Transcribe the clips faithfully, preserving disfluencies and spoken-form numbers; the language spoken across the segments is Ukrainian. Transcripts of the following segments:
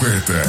слухаєте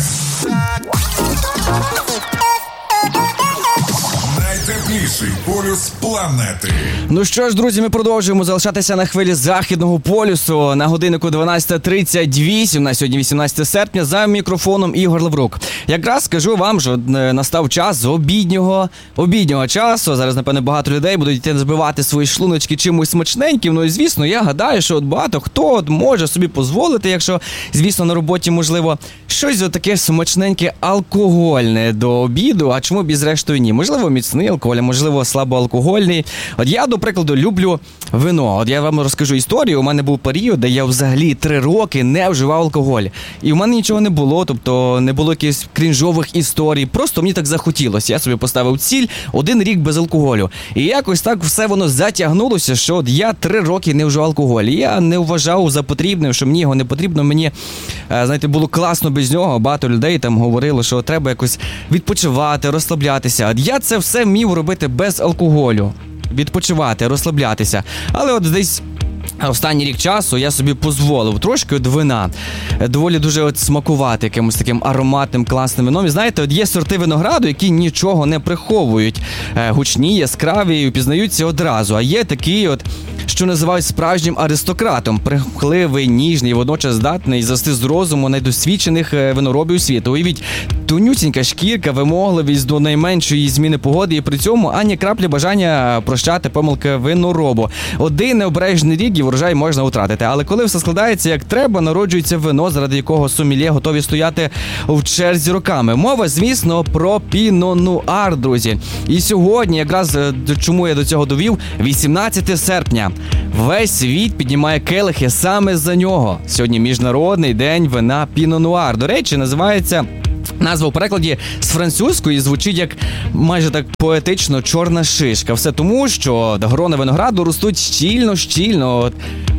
найтепліший полюс планети. Ну що ж, друзі, ми продовжуємо залишатися на хвилі Західного полюсу. На годиннику дванадцята тридцять вісім, на сьогодні вісімнадцяте серпня, за мікрофоном Ігор Лаврук. Якраз скажу вам, що настав час обіднього, обіднього часу. Зараз, напевно, багато людей будуть йти збивати свої шлуночки чимось смачненьким. Ну і, звісно, я гадаю, що от багато хто от може собі дозволити, якщо, звісно, на роботі, можливо, щось таке смачненьке алкогольне до обіду, а чому б і зрештою ні? Можливо, міцний алкоголь, можливо, слабоалкогольний. От я, до прикладу, люблю вино. От я вам розкажу історію. У мене був період, де я взагалі три роки не вживав алкоголь. І в мене нічого не було, тобто не було якихось крінжових історій. Просто мені так захотілося. Я собі поставив ціль один рік без алкоголю. І якось так все воно затягнулося, що от я три роки не вживав алкоголь. І я не вважав за потрібним, що мені його не потрібно. Мені, знаєте, було класно без нього. Багато людей там говорили, що треба якось відпочивати, розслаблятися. От я це все міг робити без алкоголю. Відпочивати, розслаблятися. Але от десь останній рік часу я собі дозволив трошки от вина. Доволі дуже от смакувати якимось таким ароматним, класним вином. І знаєте, от є сорти винограду, які нічого не приховують. Гучні, яскраві і впізнаються одразу. А є такі от, що називають справжнім аристократом. Прихливий, ніжний, водночас здатний завести з розуму найдосвідчених виноробів світу. Уявіть, тонюсінька шкірка, вимогливість до найменшої зміни погоди і при цьому ані краплі бажання прощати помилки виноробу. Один необережний рік і врожай можна втратити. Але коли все складається як треба, народжується вино, заради якого сомельє готові стояти в черзі роками. Мова, звісно, про піно-нуар, друзі. І сьогодні, якраз чому я до цього довів, вісімнадцяте серпня. Весь світ піднімає келихи саме за нього. Сьогодні Міжнародний день вина піно-нуар. До речі, називається... Назва у перекладі з французької звучить як майже так поетично «чорна шишка». Все тому, що грони винограду ростуть щільно-щільно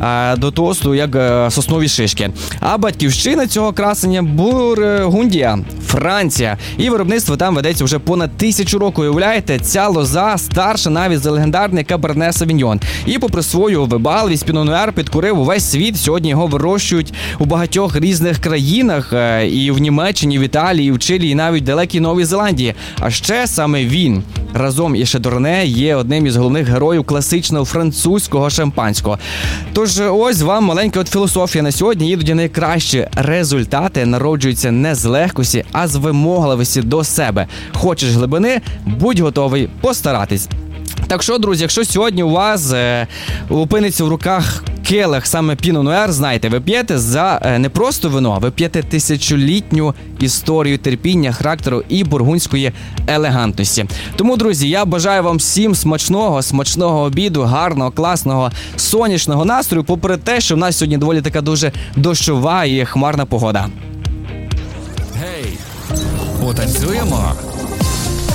до тосту, як соснові шишки. А батьківщина цього красення – Бургундія, Франція. І виробництво там ведеться вже понад тисячу років. Уявляєте, ця лоза старша навіть за легендарний Каберне Савіньйон. І попри свою вибагливість, піно-нуар підкорив увесь світ. Сьогодні його вирощують у багатьох різних країнах. І в Німеччині, в Італії, в Чилі і навіть в далекій Новій Зеландії. А ще саме він разом із Шардоне є одним із головних героїв класичного французького шампанського. Тож ось вам маленька от філософія на сьогодні. Іноді найкращі результати народжуються не з легкості, а з вимогливості до себе. Хочеш глибини – будь готовий постаратись. Так що, друзі, якщо сьогодні у вас е, опиниться в руках келих саме піно-нуар, знайте, ви п'єте за е, не просто вино, ви п'єте тисячолітню історію терпіння, характеру і бургундської елегантності. Тому, друзі, я бажаю вам всім смачного, смачного обіду, гарного, класного, сонячного настрою, попри те, що в нас сьогодні доволі така дуже дощова і хмарна погода. Гей, потанцюємо?